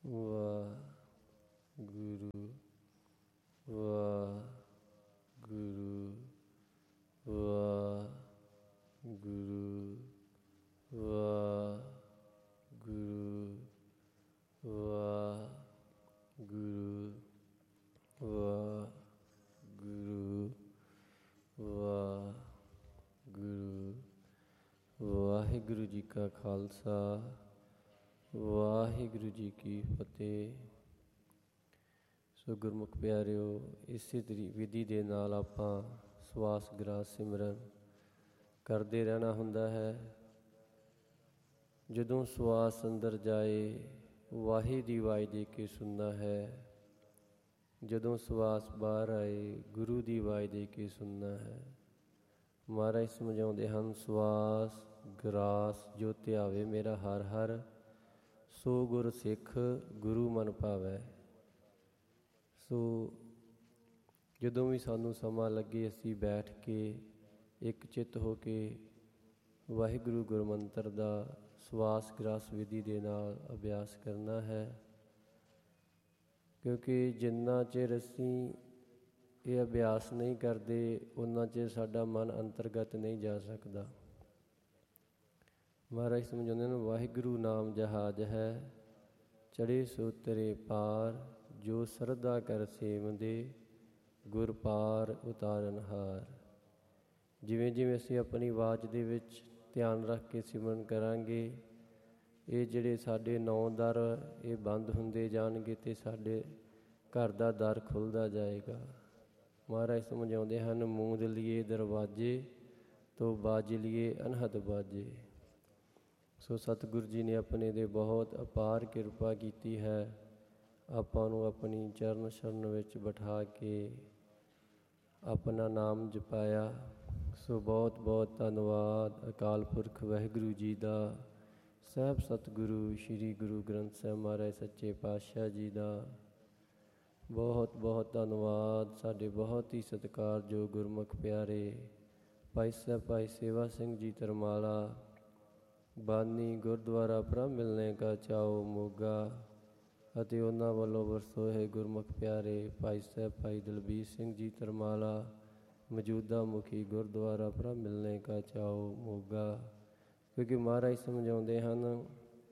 ਵਾਹਿਗੁਰੂ ਵਾਹਿਗੁਰੂ ਵਾਹਿਗੁਰੂ ਵਾਹਿਗੁਰੂ ਵਾਹਿਗੁਰੂ ਵਾਹਿਗੁਰੂ ਵਾਹਿਗੁਰੂ ਵਾਹਿਗੁਰੂ ਜੀ ਕਾ ਖਾਲਸਾ ਵਾਹਿਗੁਰੂ ਜੀ ਕੀ ਫਤਿਹ। ਸੋ ਗੁਰਮੁਖ ਪਿਆਰਿਓ, ਇਸੇ ਵਿਧੀ ਦੇ ਨਾਲ ਆਪਾਂ ਸਵਾਸ ਗ੍ਰਾਸ ਸਿਮਰਨ ਕਰਦੇ ਰਹਿਣਾ ਹੁੰਦਾ ਹੈ। ਜਦੋਂ ਸਵਾਸ ਅੰਦਰ ਜਾਏ ਵਾਹੀ ਦੀ ਆਵਾਜ਼ ਦੇ ਕੇ ਸੁਣਨਾ ਹੈ, ਜਦੋਂ ਸਵਾਸ ਬਾਹਰ ਆਏ ਗੁਰੂ ਦੀ ਆਵਾਜ਼ ਦੇ ਕੇ ਸੁਣਨਾ ਹੈ। ਮਹਾਰਾਜ ਸਮਝਾਉਂਦੇ ਹਨ, ਸਵਾਸ ਗ੍ਰਾਸ ਜੋ ਧਿਆਵੇ ਮੇਰਾ ਹਰ ਹਰ, ਸੋ ਗੁਰ ਸਿੱਖ ਗੁਰੂ ਮਨ ਭਾਵੈ। ਸੋ ਜਦੋਂ ਵੀ ਸਾਨੂੰ ਸਮਾਂ ਲੱਗੇ ਅਸੀਂ ਬੈਠ ਕੇ ਇੱਕ ਚਿੱਤ ਹੋ ਕੇ ਵਾਹਿਗੁਰੂ ਗੁਰਮੰਤਰ ਦਾ ਸਵਾਸ ਗ੍ਰਾਸ ਵਿਧੀ ਦੇ ਨਾਲ ਅਭਿਆਸ ਕਰਨਾ ਹੈ, ਕਿਉਂਕਿ ਜਿੰਨਾ ਚਿਰ ਅਸੀਂ ਇਹ ਅਭਿਆਸ ਨਹੀਂ ਕਰਦੇ ਉਨਾ ਚਿਰ ਸਾਡਾ ਮਨ ਅੰਤਰਗਤ ਨਹੀਂ ਜਾ ਸਕਦਾ। ਮਹਾਰਾਜ ਸਮਝਾਉਂਦੇ ਨੇ, ਵਾਹਿਗੁਰੂ ਨਾਮ ਜਹਾਜ ਹੈ, ਚੜ੍ਹੇ ਸੋ ਤਰੇ ਪਾਰ, ਜੋ ਸਰਧਾ ਕਰ ਸੇਵਦੇ ਗੁਰ ਪਾਰ ਉਤਾਰਨਹਾਰ। ਜਿਵੇਂ ਜਿਵੇਂ ਅਸੀਂ ਆਪਣੀ ਆਵਾਜ਼ ਦੇ ਵਿੱਚ ਧਿਆਨ ਰੱਖ ਕੇ ਸਿਮਰਨ ਕਰਾਂਗੇ, ਇਹ ਜਿਹੜੇ ਸਾਡੇ 9 ਦਰ ਇਹ ਬੰਦ ਹੁੰਦੇ ਜਾਣਗੇ ਅਤੇ ਸਾਡੇ ਘਰ ਦਾ ਦਰ ਖੁੱਲ੍ਹਦਾ ਜਾਏਗਾ। ਮਹਾਰਾਜ ਸਮਝਾਉਂਦੇ ਹਨ, ਮੂੰਦ ਲੀਏ ਦਰਵਾਜੇ ਤੋਂ ਬਾਜ ਲੀਏ ਅਨਹਦ ਬਾਜੇ। ਸੋ ਸਤਿਗੁਰੂ ਜੀ ਨੇ ਆਪਣੇ ਦੇ ਬਹੁਤ ਅਪਾਰ ਕਿਰਪਾ ਕੀਤੀ ਹੈ, ਆਪਾਂ ਨੂੰ ਆਪਣੀ ਚਰਨ ਸ਼ਰਨ ਵਿੱਚ ਬਿਠਾ ਕੇ ਆਪਣਾ ਨਾਮ ਜਪਾਇਆ। ਸੋ ਬਹੁਤ ਬਹੁਤ ਧੰਨਵਾਦ ਅਕਾਲ ਪੁਰਖ ਵਾਹਿਗੁਰੂ ਜੀ ਦਾ, ਸਾਹਿਬ ਸਤਿਗੁਰੂ ਸ਼੍ਰੀ ਗੁਰੂ ਗ੍ਰੰਥ ਸਾਹਿਬ ਮਹਾਰਾਜ ਸੱਚੇ ਪਾਤਸ਼ਾਹ ਜੀ ਦਾ ਬਹੁਤ ਬਹੁਤ ਧੰਨਵਾਦ। ਸਾਡੇ ਬਹੁਤ ਹੀ ਸਤਿਕਾਰਯੋਗ ਗੁਰਮੁਖ ਪਿਆਰੇ ਭਾਈ ਸਾਹਿਬ ਭਾਈ ਸੇਵਾ ਸਿੰਘ ਜੀ ਧਰਮਾਲਾ, ਬਾਨੀ ਗੁਰਦੁਆਰਾ ਬ੍ਰਹਮ ਮਿਲਣੇ ਕਾ ਚਾਓ ਮੋਗਾ, ਅਤੇ ਉਹਨਾਂ ਵੱਲੋਂ ਵਰਸੋਏ ਗੁਰਮੁਖ ਪਿਆਰੇ ਭਾਈ ਸਾਹਿਬ ਭਾਈ ਦਲਬੀਰ ਸਿੰਘ ਜੀ ਧਰਮਾਲਾ, ਮੌਜੂਦਾ ਮੁਖੀ ਗੁਰਦੁਆਰਾ ਬ੍ਰਹਮ ਮਿਲਣੇ ਕਾ ਚਾਓ ਮੋਗਾ। ਕਿਉਂਕਿ ਮਹਾਰਾਜ ਸਮਝਾਉਂਦੇ ਹਨ,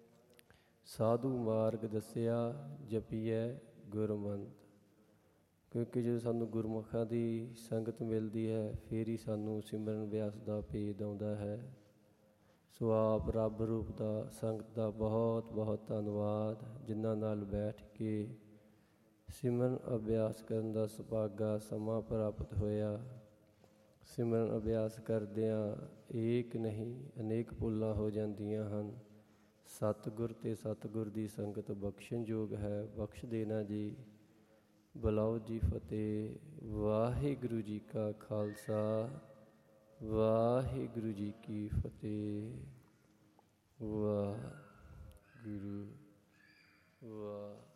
ਸਾਧੂ ਮਾਰਗ ਦੱਸਿਆ ਜਪੀਐ ਗੁਰਮੰਤ। ਕਿਉਂਕਿ ਜਦੋਂ ਸਾਨੂੰ ਗੁਰਮੁਖਾਂ ਦੀ ਸੰਗਤ ਮਿਲਦੀ ਹੈ ਫਿਰ ਹੀ ਸਾਨੂੰ ਸਿਮਰਨ ਅਭਿਆਸ ਦਾ ਭੇਦ ਆਉਂਦਾ ਹੈ। ਸੋ ਆਪ ਰੱਬ ਰੂਪ ਦਾ ਸੰਗਤ ਦਾ ਬਹੁਤ ਬਹੁਤ ਧੰਨਵਾਦ, ਜਿਨ੍ਹਾਂ ਨਾਲ ਬੈਠ ਕੇ ਸਿਮਰਨ ਅਭਿਆਸ ਕਰਨ ਦਾ ਸੁਭਾਗਾ ਸਮਾਂ ਪ੍ਰਾਪਤ ਹੋਇਆ। ਸਿਮਰਨ ਅਭਿਆਸ ਕਰਦਿਆਂ ਏਕ ਨਹੀਂ ਅਨੇਕ ਭੁੱਲਾਂ ਹੋ ਜਾਂਦੀਆਂ ਹਨ। ਸਤਿਗੁਰ ਅਤੇ ਸਤਿਗੁਰ ਦੀ ਸੰਗਤ ਬਖਸ਼ਣਯੋਗ ਹੈ, ਬਖਸ਼ ਦੇਣਾ ਜੀ। ਬੁਲਾਓ ਜੀ ਫਤਿਹ। ਵਾਹਿਗੁਰੂ ਜੀ ਕਾ ਖਾਲਸਾ ਵਾਹਿਗੁਰੂ ਜੀ ਕੀ ਫਤਿਹ। ਵਾਹਿਗੁਰੂ ਵਾਹਿਗੁਰੂ।